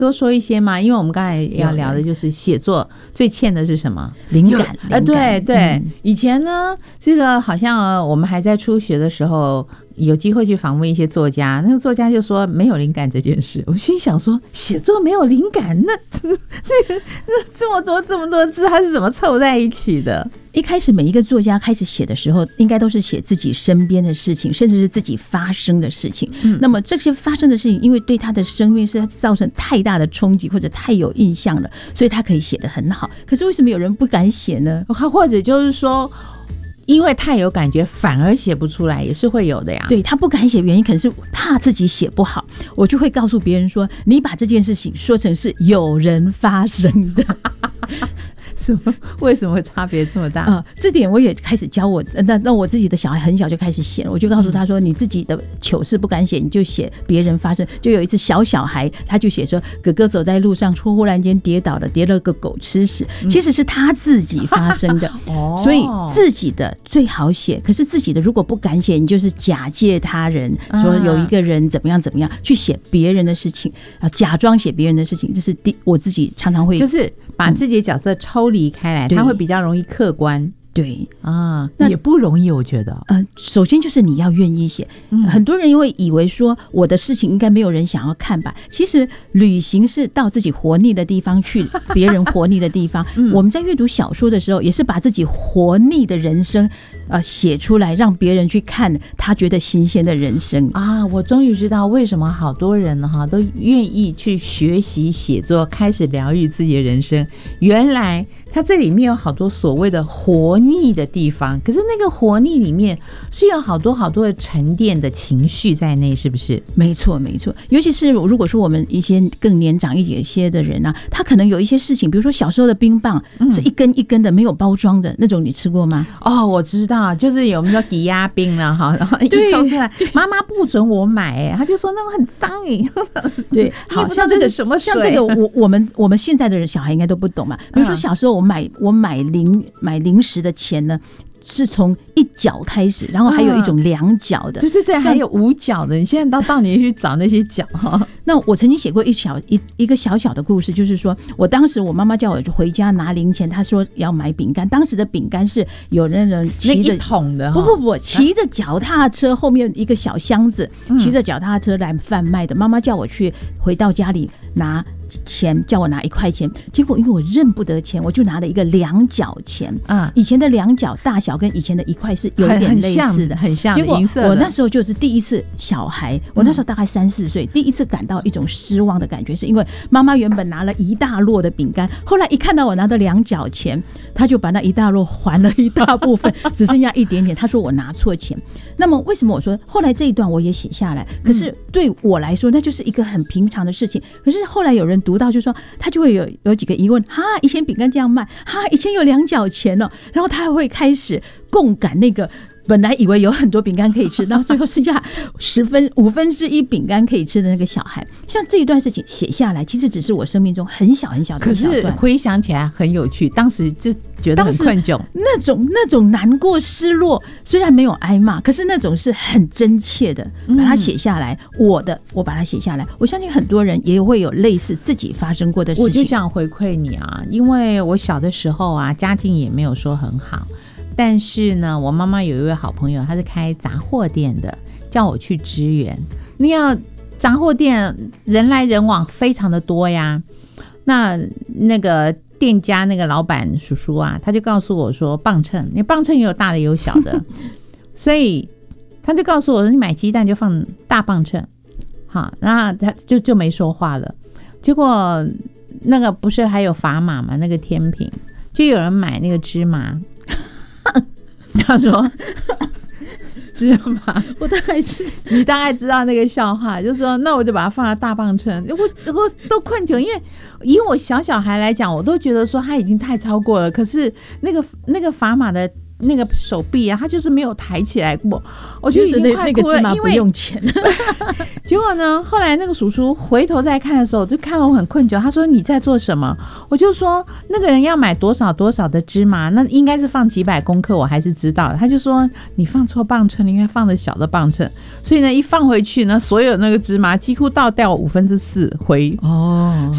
多说一些嘛？因为我们刚才要聊的就是写作最欠的是什么？ 灵感。 对对，以前呢，这个好像我们还在初学的时候，有机会去访问一些作家，那个作家就说没有灵感这件事。我心想说，写作没有灵感，那这么多字，它是怎么凑在一起的？ 一开始每一个作家开始写的时候，应该都是写自己身边的事情，甚至是自己发生的事情。那么这些发生的事情，因为对他的生命是造成太大的冲击，或者太有印象了，所以他可以写得很好。可是为什么有人不敢写呢？ 或者就是说，因为太有感觉，反而写不出来，也是会有的呀。 对，他不敢写，原因可能是怕自己写不好。我就会告诉别人说，你把这件事情说成是有人发生的。 什么？为什么会差别这么大？ 这点我也开始教我。那我自己的小孩很小就开始写了，我就告诉他说，你自己的糗事不敢写，你就写别人发生。就有一次小孩他就写说，哥哥走在路上忽然间跌倒了，跌了个狗吃屎，其实是他自己发生的。所以自己的最好写，可是自己的如果不敢写，你就是假借他人，说有一个人怎么样怎么样，去写别人的事情，假装写别人的事情。这是我自己常常会，就是把自己的角色抽离开来，他会比较容易客观。 对啊，也不容易，我觉得。 首先就是你要愿意写。很多人会以为说我的事情应该没有人想要看吧？其实旅行是到自己活腻的地方去，别人活腻的地方。我们在阅读小说的时候，也是把自己活腻的人生写出来，让别人去看他觉得新鲜的人生啊！我终于知道为什么好多人都愿意去学习写作，开始疗愈自己的人生。原来他这里面有好多所谓的活腻的地方，可是那个活腻里面是有好多好多的沉淀的情绪在内，是不是？ 没错没错，尤其是如果说我们一些更年长一些的人啊，他可能有一些事情，比如说小时候的冰棒是一根一根的没有包装的那种，你吃过吗？ 我知道，就是有没有抵押冰了哈，然后一抽出来，妈妈不准我买，他就说那个很脏对，好像这个什么水，像这个我们现在的人小孩应该都不懂嘛。比如说小时候我买零食的钱呢，是从一角开始，然后还有一种两角的， 对对对，还有五角的。你现在到你去找那些角哈。 那我曾经写过一个小小的故事，就是说我当时我妈妈叫我回家拿零钱，她说要买饼干。当时的饼干是有人骑着一桶的， 不，骑着脚踏车，后面一个小箱子，骑着脚踏车来贩卖的。妈妈叫我去回到家里拿钱，叫我拿1块钱，结果因为我认不得钱，我就拿了一个两角钱。以前的两角大小跟以前的1块是有点类似的， 很像。 结果我那时候就是第一次小孩，我那时候大概3、4岁，第一次感到一种失望的感觉，是因为妈妈原本拿了一大摞的饼干，后来一看到我拿的两角钱，她就把那一大摞还了一大部分，只剩下一点点。她说我拿错钱。那么为什么我说后来这一段我也写下来？可是对我来说，那就是一个很平常的事情。可是后来有人读到，就说他就会有几个疑问：哈，以前饼干这样卖，哈，以前有两角钱了，然后他还会开始共感那个。本来以为有很多饼干可以吃，然后最后剩下1/5饼干可以吃的那个小孩，像这一段事情写下来，其实只是我生命中很小很小的一小段， 可是回想起来很有趣，当时就觉得很困窘， 那种难过失落，虽然没有挨骂，可是那种是很真切的，把它写下来，我把它写下来，我相信很多人也会有类似自己发生过的事情。 我就想回馈你啊，因为我小的时候啊，家境也没有说很好。但是呢，我妈妈有一位好朋友，她是开杂货店的，叫我去支援。你要杂货店人来人往非常的多呀，那个店家那个老板叔叔啊，他就告诉我说磅秤，你磅秤也有大的也有小的，所以他就告诉我说，你买鸡蛋就放大磅秤，好，那他就没说话了。结果那个不是还有砝码吗？那个天平就有人买那个芝麻。他说芝麻，你大概知道那个笑话，就是说那我就把它放到大磅秤。我都困窘，因为以我小孩来讲，我都觉得说他已经太超过了。可是那个砝码的那个手臂啊，他就是没有抬起来过，我就已经快哭了， 那个芝麻不用钱。 结果呢，后来那个叔叔回头再看的时候，就看到我很困窘，他说你在做什么？我就说那个人要买多少多少的芝麻，那应该是放几百公克，我还是知道的。他就说你放错磅秤，你应该放的小的磅秤。所以呢，一放回去呢，所有那个芝麻几乎倒掉4/5回。 哦，